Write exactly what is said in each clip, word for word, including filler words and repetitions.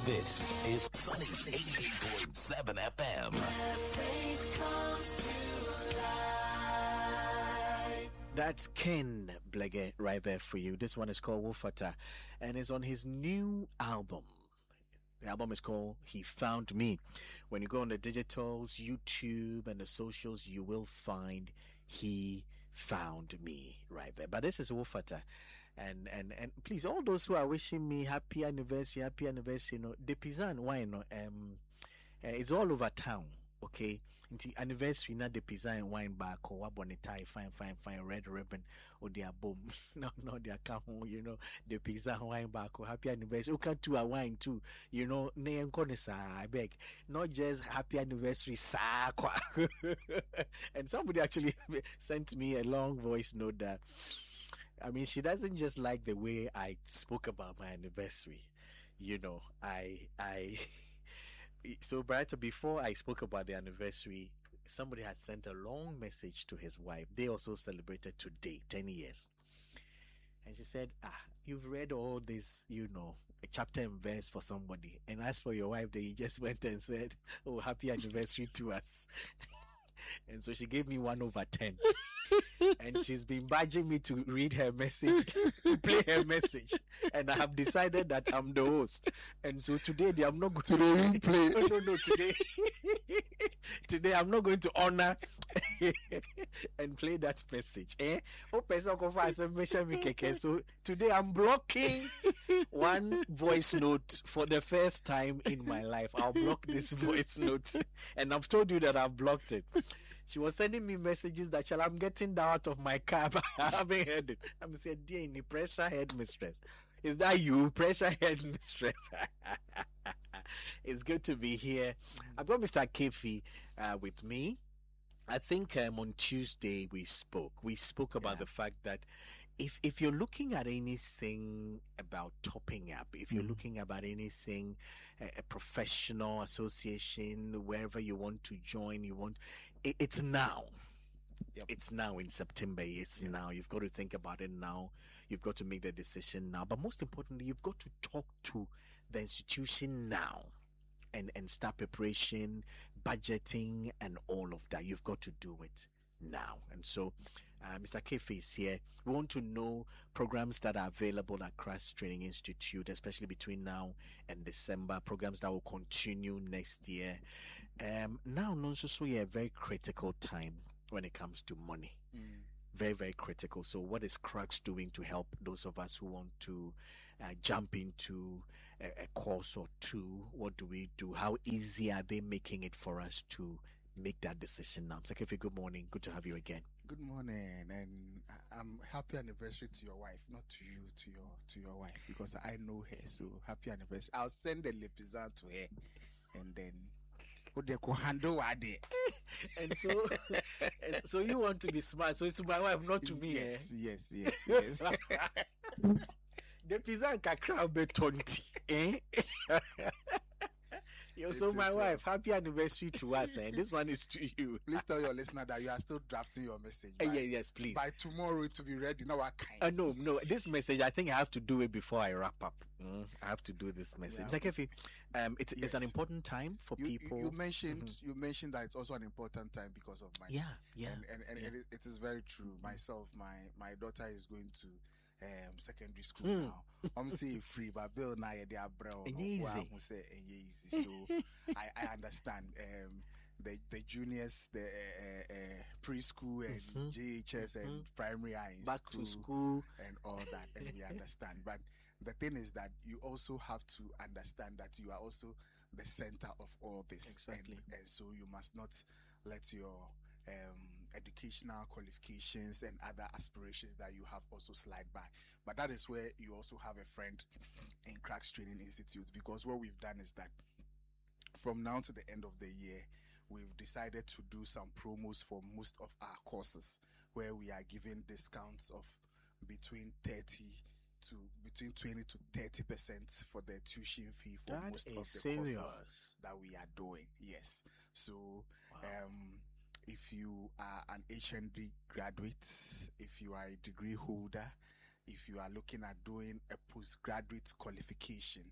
This is Sunny eighty-eight point seven F M. Where faith comes to life. That's Ken Blege right there for you. This one is called Wofata and is on his new album. The album is called He Found Me. When you go on the digitals, YouTube, and the socials, you will find He Found Me right there. But this is Wofata. And and and please, all those who are wishing me happy anniversary, happy anniversary, you know, the Pizan wine, um, uh, it's all over town. Okay, until anniversary, not the pizza and wine back or bonnetai, fine, fine, fine, red ribbon or their boom. No, no, they come home, you know, the pizza and wine back or happy anniversary. You can do a wine too, you know, name corners, I beg, not just happy anniversary, sakwa. And somebody actually sent me a long voice note that, I mean, she doesn't just like the way I spoke about my anniversary, you know, I, I, So, Brighter, before I spoke about the anniversary, somebody had sent a long message to his wife. They also celebrated today, ten years. And she said, ah, you've read all this, you know, a chapter and verse for somebody. And as for your wife, they just went and said, oh, happy anniversary to us. And so she gave me one over ten. And she's been badging me to read her message, to play her message. And I have decided that I'm the host. And so today I'm not going to today play. No, no, no. Today, today I'm not going to honor and play that message. Eh? So today I'm blocking one voice note for the first time in my life. I'll block this voice note. And I've told you that I've blocked it. She was sending me messages that, shall I'm getting down out of my cab. I haven't heard it. I'm saying, dear, the pressure head mistress. Is that you, pressure head mistress? It's good to be here. I've got Mister Kefi uh, with me. I think um, on Tuesday we spoke. We spoke about yeah. the fact that if if you're looking at anything about topping up, if you're mm. looking about anything, a, a professional association, wherever you want to join, you want, it, it's now. Yep. It's now in September. It's yep. now. You've got to think about it now. You've got to make the decision now. But most importantly, you've got to talk to the institution now. And, and start preparation, budgeting, and all of that. You've got to do it now. And so, uh, Mister Kefi is here. We want to know programs that are available at Christ Training Institute, especially between now and December, programs that will continue next year. Um, now, also, so yeah, a very critical time when it comes to money. Mm. Very, very critical. So what is Crux doing to help those of us who want to uh, jump into a, a course or two? What do we do? How easy are they making it for us to make that decision now? Sekefi, good morning. Good to have you again. Good morning, and I'm happy anniversary to your wife, not to you, to your to your wife, because I know her. So happy anniversary. I'll send the lepizan to her, and then and so so you want to be smart, so it's my wife, not to me. Yes, eh? yes, yes, yes. The pizza can crowd be twenty. Eh? Yo, so my wife, well. Happy anniversary to us, and eh? This one is to you. Please tell your listener that you are still drafting your message. Uh, yeah, yes, please. By tomorrow to be ready. No, I can't. Uh, no, no. This message, I think I have to do it before I wrap up. Mm, I have to do this message. Yeah. Kefi, um, it's, yes. it's an important time for you, people. You mentioned mm-hmm. you mentioned that it's also an important time because of my yeah, yeah, and and, and yeah. It, it is very true. Myself, my my daughter is going to. Um, secondary school mm. now. I'm saying free, but Bill now they are brown. Easy. easy. So I, I understand. Um, the the juniors, the uh, uh, preschool and mm-hmm. J H S mm-hmm. and primary are in back school to school and all that, and we understand. But the thing is that you also have to understand that you are also the center of all this. Exactly. And, and so you must not let your Um, educational qualifications and other aspirations that you have also slide by. But that is where you also have a friend in Crux Training Institute, because what we've done is that from now to the end of the year, we've decided to do some promos for most of our courses where we are giving discounts of between thirty to between twenty to thirty percent for the tuition fee for that most of the serious. courses that we are doing. Yes. So, wow. um, if you are an H N D graduate, if you are a degree holder, if you are looking at doing a postgraduate qualification,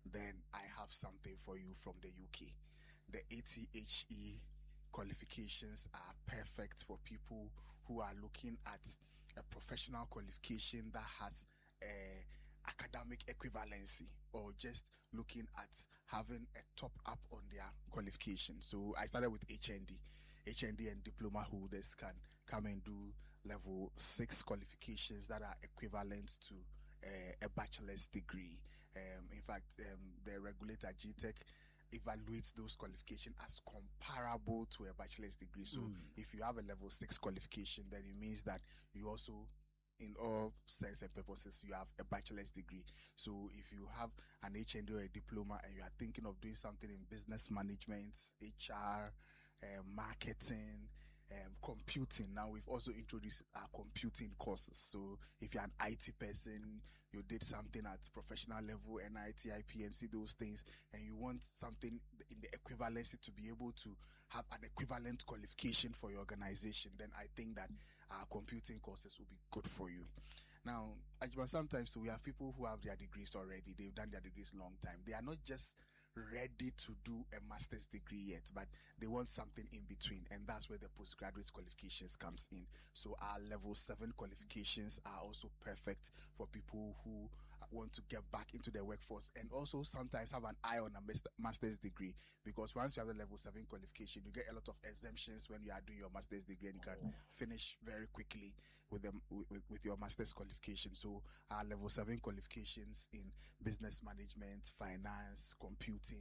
then I have something for you from the U K. The A T H E qualifications are perfect for people who are looking at a professional qualification that has a academic equivalency, or just looking at having a top up on their qualification. So I started with H N D. H N D and diploma holders can come and do level six qualifications that are equivalent to uh, a bachelor's degree. Um, in fact, um, the regulator G TEC evaluates those qualifications as comparable to a bachelor's degree. So Mm. if you have a level six qualification, then it means that you also, in all sense and purposes, you have a bachelor's degree. So if you have an H N D or a diploma and you are thinking of doing something in business management, H R, uh, marketing, um, computing. Now we've also introduced our computing courses. So if you're an I T person, you did something at professional level, N I T, I P M C, those things, and you want something in the equivalency to be able to have an equivalent qualification for your organization, then I think that our computing courses will be good for you. Now, but sometimes we have people who have their degrees already. They've done their degrees long time. They are not just ready to do a master's degree yet, but they want something in between, and that's where the postgraduate qualifications comes in. So our level seven qualifications are also perfect for people who want to get back into the workforce, and also sometimes have an eye on a mas- master's degree, because once you have the level seven qualification, you get a lot of exemptions when you are doing your master's degree, and you can finish very quickly with them with, with your master's qualification. So our level seven qualifications in business management, finance, computing,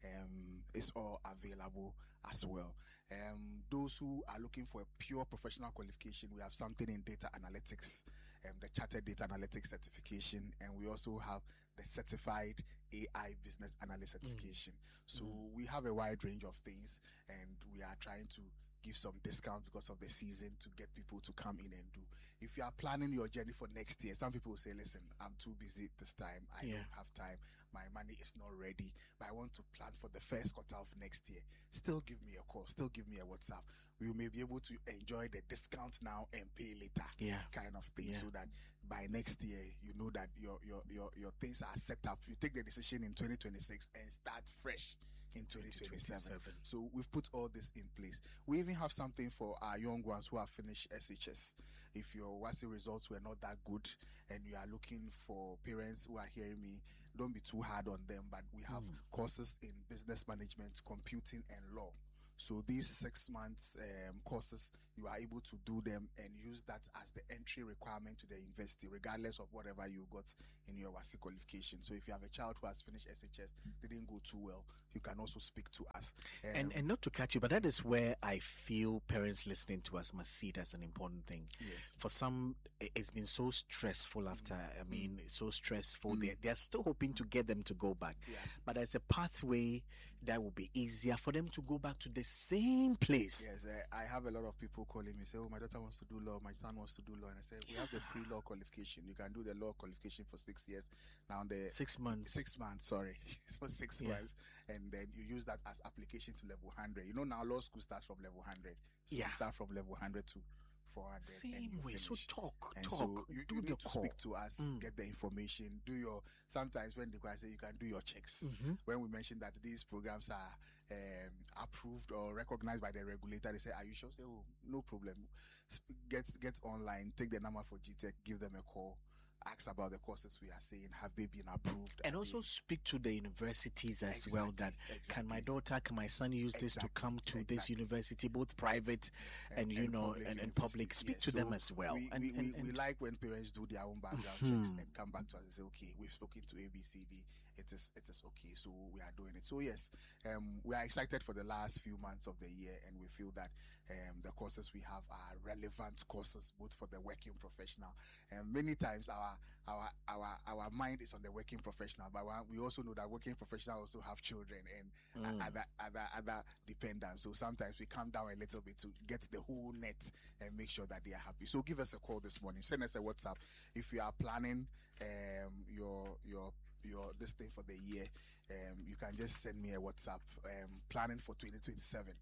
um, is all available as well. Um, those who are looking for a pure professional qualification, we have something in data analytics, um, the Chartered Data Analytics certification, and we also have the Certified A I Business Analyst certification. Mm. So mm. we have a wide range of things, and we are trying to give some discount because of the season to get people to come in and do. If you are planning your journey for next year, some people will say, listen, I'm too busy this time. I yeah. don't have time. My money is not ready, but I want to plan for the first quarter of next year. Still give me a call. Still give me a WhatsApp. We may be able to enjoy the discount now and pay later, yeah. kind of thing. Yeah. So that by next year, you know that your, your, your, your things are set up. You take the decision in twenty twenty-six and start fresh in twenty twenty-seven. So we've put all this in place. We even have something for our young ones who have finished S H S. If your WASSCE results were not that good and you are looking for parents who are hearing me, don't be too hard on them, but we have mm. courses in business management, computing, and law. So these six months um, courses, you are able to do them and use that as the entry requirement to the university, regardless of whatever you got in your WASSCE qualification. So if you have a child who has finished S H S, didn't go too well, you can also speak to us. Um, and and not to catch you, but that is where I feel parents listening to us must see it as an important thing. Yes. For some, it's been so stressful after, mm. I mean, it's so stressful. Mm. They're, they're still hoping to get them to go back. Yeah. But as a pathway that will be easier for them to go back to the same place. Yes, uh, I have a lot of people calling me, say, oh, my daughter wants to do law, my son wants to do law. And I say, we have the pre-law qualification. You can do the law qualification for six years. Now the Six months. Six months, sorry. for six Yeah. months. And then you use that as application to level one hundred. You know, now law school starts from level one hundred. So Yeah. you start from level one hundred to four hundred. Same and you way. So finish. talk, And talk, so you, do you the need to call. speak to us, Mm. get the information, do your, sometimes when they go and say you can do your checks. Mm-hmm. When we mention that these programs are um, approved or recognized by the regulator, they say, are you sure? Say, oh, no problem. Sp- Get, get online, take the number for G TEC, give them a call, ask about the courses we are saying, have they been approved? And Are also they- speak to the universities as well, that Exactly, can my exactly. daughter, can my son use this to Exactly, come to this exactly. university, both private and, you know, public and, and public. universities. Speak Yes. to them So as well. We, and, we, and, we, we and- like when parents do their own background Mhm. checks and come back to us and say, okay, we've spoken to A B C D. It is it is okay. So we are doing it. So yes, um, we are excited for the last few months of the year, and we feel that um, the courses we have are relevant courses both for the working professional. And many times our our our our mind is on the working professional, but we also know that working professionals also have children and Mm. other other other dependents. So sometimes we come down a little bit to get the whole net and make sure that they are happy. So give us a call this morning. Send us a WhatsApp if you are planning um your your your this thing for the year. Um, you can just send me a WhatsApp. Um, planning for twenty twenty-seven.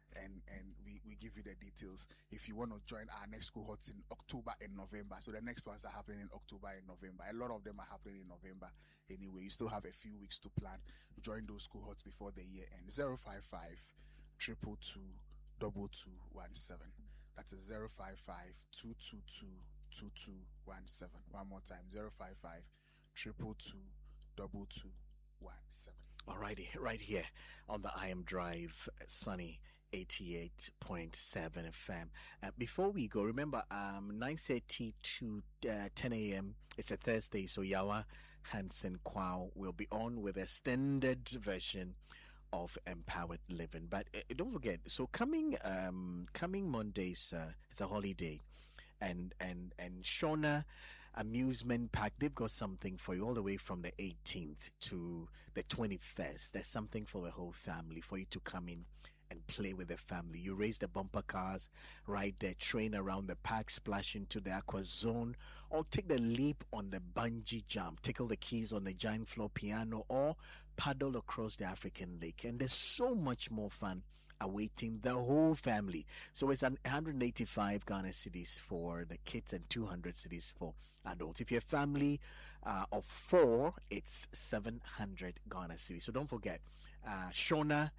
and and we, we give you the details. If you want to join our next cohorts in October and November, so the next ones are happening in October and November. A lot of them are happening in November anyway. You still have a few weeks to plan. Join those cohorts before the year end. zero five five, two two two, two two one seven. That is zero five five, two two two, two two one seven. One more time, zero five five, two two two, two two one seven. Alrighty, right here on the I Am Drive, Sunny eighty-eight point seven F M. Uh, before we go, remember, um, nine thirty to uh, ten a.m. It's a Thursday, so Yawa Hansen Kwao will be on with a extended version of Empowered Living. But uh, don't forget, so coming um, coming Mondays, uh, it's a holiday, and and and Shona Amusement Park, they've got something for you all the way from the eighteenth to the twenty-first. There's something for the whole family for you to come in and play with the family. You raise the bumper cars, ride the train around the park, splash into the aqua zone, or take the leap on the bungee jump, tickle the keys on the giant floor piano, or paddle across the African lake. And there's so much more fun awaiting the whole family. So it's an one hundred eighty-five Ghana cedis for the kids and two hundred cedis for adults. If you're a family uh, of four, it's seven hundred Ghana cedis. So don't forget, uh, Shona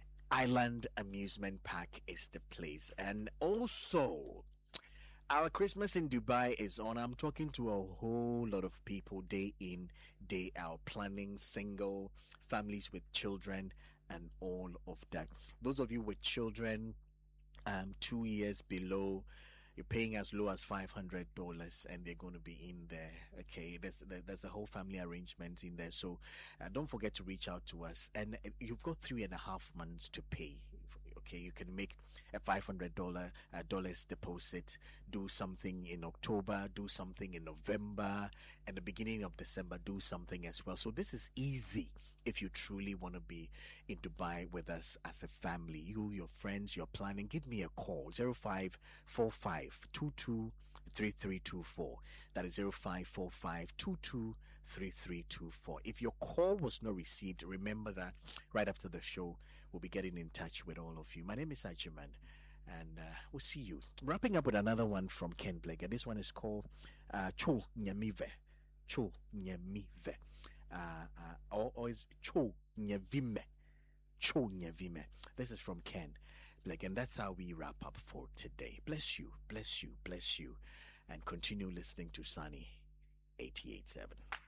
Island Amusement Park is the place. And also, our Christmas in Dubai is on. I'm talking to a whole lot of people day in, day out, planning single families with children and all of that. Those of you with children, um, two years below, you're paying as low as five hundred dollars and they're going to be in there. Okay, there's there's a whole family arrangement in there. So uh, don't forget to reach out to us. And uh, you've got three and a half months to pay. Okay, you can make a five hundred dollars uh, dollars deposit, do something in October, do something in November, and the beginning of December, do something as well. So this is easy if you truly want to be in Dubai with us as a family. You, your friends, you're planning, give me a call, zero five four five, two two three three two four. That is zero five four five, two two three three two four. If your call was not received, remember that right after the show, we'll be getting in touch with all of you. My name is Achiman, and uh, we'll see you. Wrapping up with another one from Ken Blake, and this one is called uh, Cho Nyamive. Cho Nyamive. Uh, uh, or, or is Cho Nyavime. Cho Nyavime. This is from Ken Blake, and that's how we wrap up for today. Bless you, bless you, bless you, and continue listening to Sunny eighty-eight point seven.